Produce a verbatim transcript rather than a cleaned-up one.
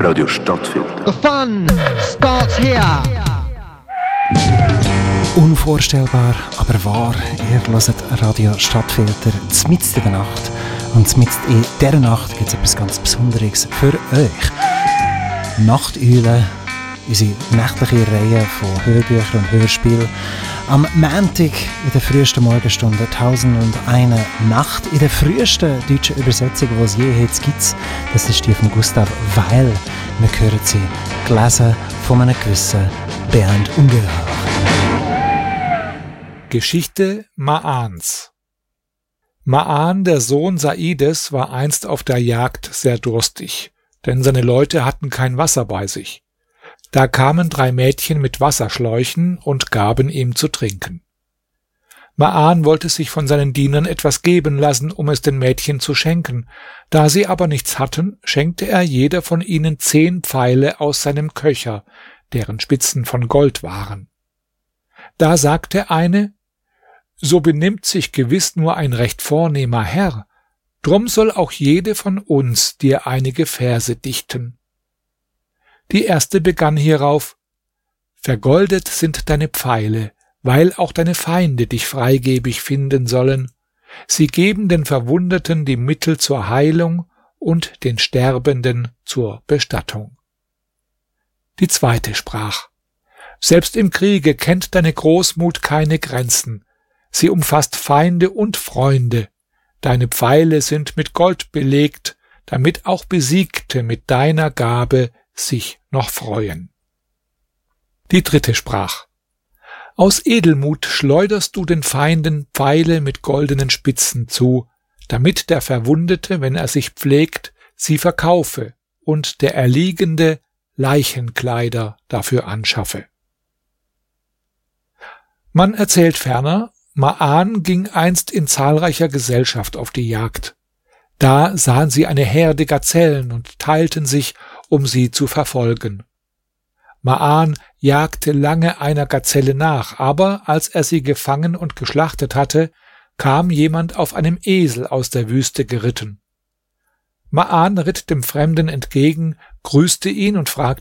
Radio Stadtfilter. The fun starts here. Unvorstellbar, aber wahr. Ihr hört Radio Stadtfilter mitten in der Nacht. Und mitten in dieser Nacht gibt es etwas ganz Besonderes für euch. Nachteulen, unsere nächtliche Reihe von Hörbüchern und Hörspielen. Am Montag in der frühesten Morgenstunde tausend und eine Nacht. In der frühesten deutschen Übersetzung, die es je jetzt gibt. Das ist die von Gustav Weil. Wir hören sie gelesen von einem gewissen Bernd Ungeheuer. Geschichte Ma'ans. Ma'an, der Sohn Saides, war einst auf der Jagd sehr durstig, denn seine Leute hatten kein Wasser bei sich. Da kamen drei Mädchen mit Wasserschläuchen und gaben ihm zu trinken. Ma'an wollte sich von seinen Dienern etwas geben lassen, um es den Mädchen zu schenken. Da sie aber nichts hatten, schenkte er jeder von ihnen zehn Pfeile aus seinem Köcher, deren Spitzen von Gold waren. Da sagte eine: »So benimmt sich gewiss nur ein recht vornehmer Herr, drum soll auch jede von uns dir einige Verse dichten.« Die erste begann hierauf: »Vergoldet sind deine Pfeile, weil auch deine Feinde dich freigebig finden sollen. Sie geben den Verwundeten die Mittel zur Heilung und den Sterbenden zur Bestattung.« Die zweite sprach: »Selbst im Kriege kennt deine Großmut keine Grenzen. Sie umfasst Feinde und Freunde. Deine Pfeile sind mit Gold belegt, damit auch Besiegte mit deiner Gabe sich noch freuen.« Die dritte sprach: »Aus Edelmut schleuderst du den Feinden Pfeile mit goldenen Spitzen zu, damit der Verwundete, wenn er sich pflegt, sie verkaufe und der Erliegende Leichenkleider dafür anschaffe.« Man erzählt ferner, Ma'an ging einst in zahlreicher Gesellschaft auf die Jagd. Da sahen sie eine Herde Gazellen und teilten sich, um sie zu verfolgen. Ma'an jagte lange einer Gazelle nach, aber als er sie gefangen und geschlachtet hatte, kam jemand auf einem Esel aus der Wüste geritten. Ma'an ritt dem Fremden entgegen, grüßte ihn und fragte